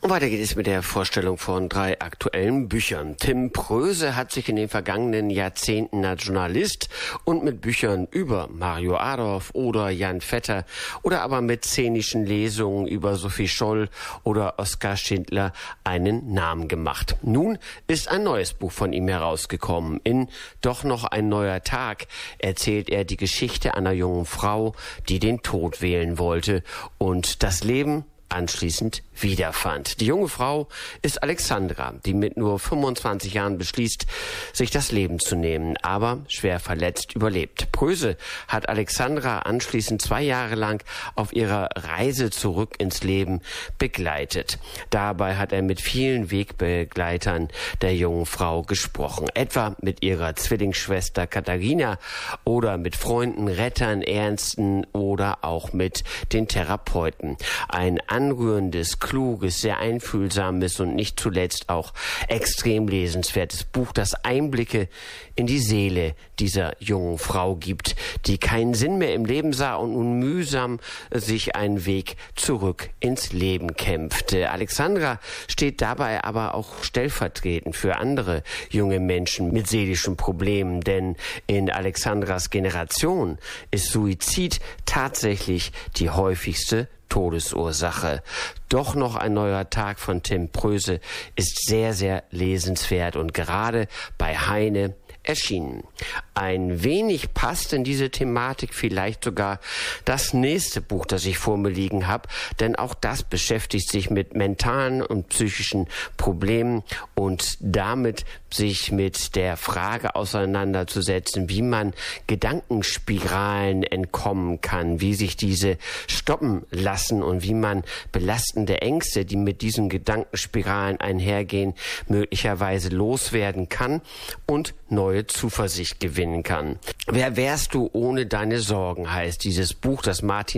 Weiter geht es mit der Vorstellung von 3 aktuellen Büchern. Tim Pröse hat sich in den vergangenen Jahrzehnten als Journalist und mit Büchern über Mario Adorf oder Jan Vetter oder aber mit szenischen Lesungen über Sophie Scholl oder Oskar Schindler einen Namen gemacht. Nun ist ein neues Buch von ihm herausgekommen. In Doch noch ein neuer Tag erzählt er die Geschichte einer jungen Frau, die den Tod wählen wollte und das Leben anschließend wiederfand. Die junge Frau ist Alexandra, die mit nur 25 Jahren beschließt, sich das Leben zu nehmen, aber schwer verletzt überlebt. Pröse hat Alexandra anschließend 2 Jahre lang auf ihrer Reise zurück ins Leben begleitet. Dabei hat er mit vielen Wegbegleitern der jungen Frau gesprochen, etwa mit ihrer Zwillingsschwester Katharina oder mit Freunden, Rettern, Ärzten oder auch mit den Therapeuten. Ein anrührendes, kluges, sehr einfühlsames und nicht zuletzt auch extrem lesenswertes Buch, das Einblicke in die Seele dieser jungen Frau gibt, die keinen Sinn mehr im Leben sah und nun mühsam sich einen Weg zurück ins Leben kämpfte. Alexandra steht dabei aber auch stellvertretend für andere junge Menschen mit seelischen Problemen, denn in Alexandras Generation ist Suizid tatsächlich die häufigste Todesursache. Doch noch ein neuer Tag von Tim Pröse ist sehr, sehr lesenswert und gerade bei Heine erschienen. Ein wenig passt in diese Thematik vielleicht sogar das nächste Buch, das ich vor mir liegen habe, denn auch das beschäftigt sich mit mentalen und psychischen Problemen und damit sich mit der Frage auseinanderzusetzen, wie man Gedankenspiralen entkommen kann, wie sich diese stoppen lassen und wie man belastende Ängste, die mit diesen Gedankenspiralen einhergehen, möglicherweise loswerden kann und neue Zuversicht gewinnen kann. Wer wärst du ohne deine Sorgen, heißt dieses Buch, das Martin